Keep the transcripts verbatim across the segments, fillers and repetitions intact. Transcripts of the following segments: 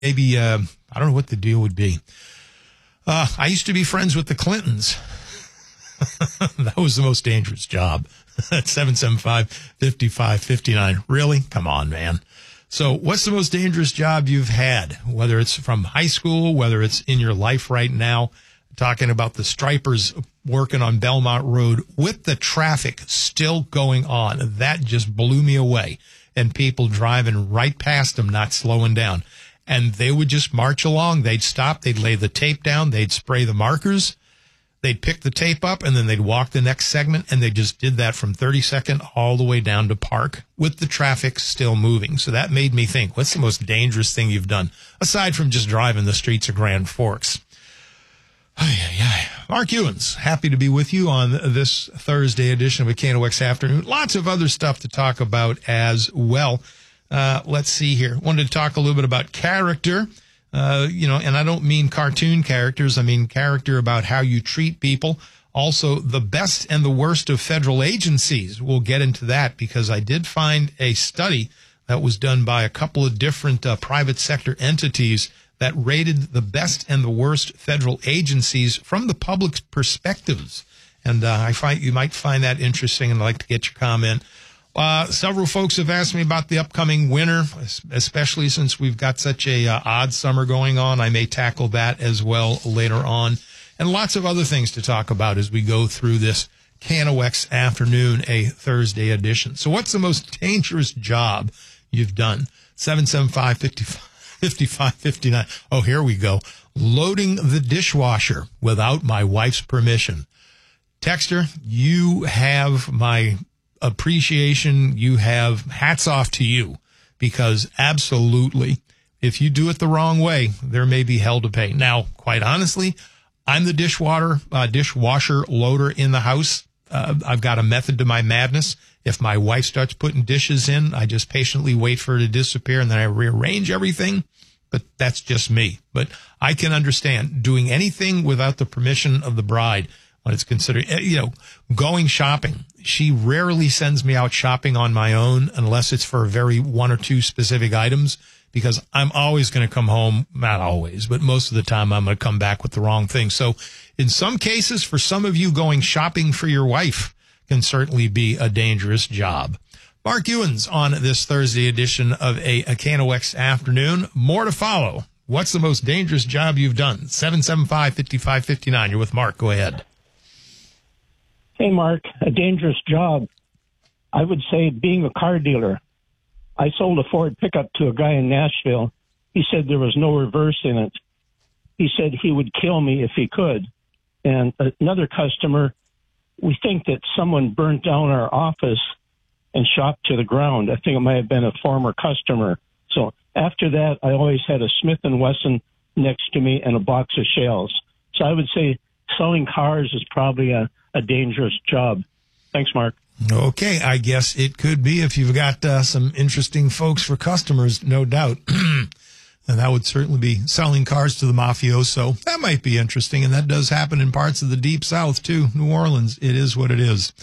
maybe, uh, I don't know what the deal would be. Uh, I used to be friends with the Clintons. That was the most dangerous job. seven seven five, five five five nine. Really? Come on, man. So what's the most dangerous job you've had? Whether it's from high school, whether it's in your life right now, talking about the stripers working on Belmont Road with the traffic still going on. That just blew me away. And people driving right past them, not slowing down. And they would just march along. They'd stop. They'd lay the tape down. They'd spray the markers. They'd pick the tape up, and then they'd walk the next segment, and they just did that from thirty-second all the way down to Park with the traffic still moving. So that made me think, what's the most dangerous thing you've done, aside from just driving the streets of Grand Forks? Mark Ewens, happy to be with you on this Thursday edition of K N O X Afternoon. Lots of other stuff to talk about as well. Uh, let's see here. Wanted to talk a little bit about character. Uh, you know, and I don't mean cartoon characters. I mean character about how you treat people. Also, the best and the worst of federal agencies. We'll get into that because I did find a study that was done by a couple of different uh, private sector entities that rated the best and the worst federal agencies from the public's perspectives. And uh, I find you might find that interesting, and I'd like to get your comment. Uh, several folks have asked me about the upcoming winter, especially since we've got such a uh, odd summer going on. I may tackle that as well later on, and lots of other things to talk about as we go through this K N O X Afternoon, a Thursday edition. So what's the most dangerous job you've done? seven seven five, five five five nine. Oh, here we go. Loading the dishwasher without my wife's permission. Texter, you have my appreciation. You have hats off to you, because absolutely, if you do it the wrong way, there may be hell to pay. Now, quite honestly, I'm the dishwater, uh, dishwasher loader in the house. Uh, I've got a method to my madness. If my wife starts putting dishes in, I just patiently wait for her to disappear, and then I rearrange everything. But that's just me. But I can understand doing anything without the permission of the bride when it's considered, you know, going shopping. She rarely sends me out shopping on my own unless it's for very one or two specific items, because I'm always going to come home, not always, but most of the time I'm going to come back with the wrong thing. So in some cases, for some of you, going shopping for your wife can certainly be a dangerous job. Mark Ewens on this Thursday edition of a, a K N O X Afternoon. More to follow. What's the most dangerous job you've done? seven seven five, five five five nine. You're with Mark. Go ahead. Hey, Mark, a dangerous job. I would say being a car dealer. I sold a Ford pickup to a guy in Nashville. He said there was no reverse in it. He said he would kill me if he could. And another customer, we think that someone burnt down our office and shot to the ground. I think it might have been a former customer. So after that, I always had a Smith and Wesson next to me and a box of shells. So I would say selling cars is probably a a dangerous job. Thanks, Mark. Okay, I guess it could be if you've got uh, some interesting folks for customers, no doubt. And that would certainly be selling cars to the mafioso. That might be interesting, and that does happen in parts of the Deep South, too. New Orleans, it is what it is.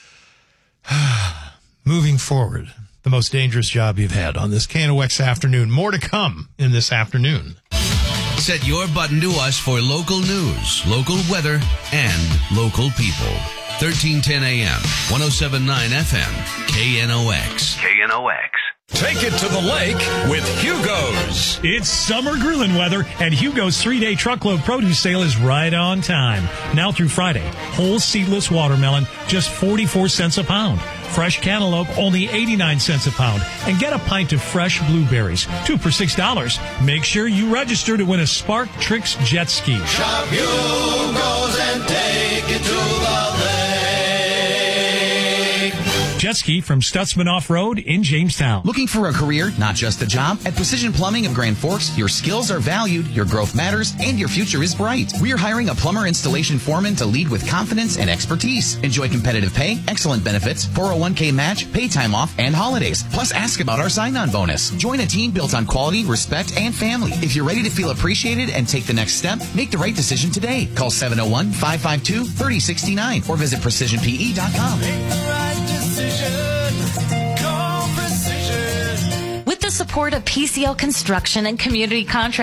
Moving forward, the most dangerous job you've had on this K N O X Afternoon. More to come in this afternoon. Set your button to us for local news, local weather, and local people. thirteen ten a.m., ten seventy-nine F M, K N O X. K N O X. Take it to the lake with Hugo's. It's summer grilling weather, and Hugo's three-day truckload produce sale is right on time. Now through Friday, whole seedless watermelon, just forty-four cents a pound. Fresh cantaloupe, only eighty-nine cents a pound. And get a pint of fresh blueberries, two for six dollars. Make sure you register to win a Spark Tricks jet ski. Shop Hugo's and take it to the lake. Jet ski from Stutzman Off-Road in Jamestown. Looking for a career, not just a job? At Precision Plumbing of Grand Forks, your skills are valued, your growth matters, and your future is bright. We're hiring a plumber installation foreman to lead with confidence and expertise. Enjoy competitive pay, excellent benefits, four oh one k match, pay time off, and holidays. Plus, ask about our sign-on bonus. Join a team built on quality, respect, and family. If you're ready to feel appreciated and take the next step, make the right decision today. Call seven oh one, five five two, three oh six nine or visit precision p e dot com. Make the right decision. Call Precision. With the support of P C L Construction and Community Contract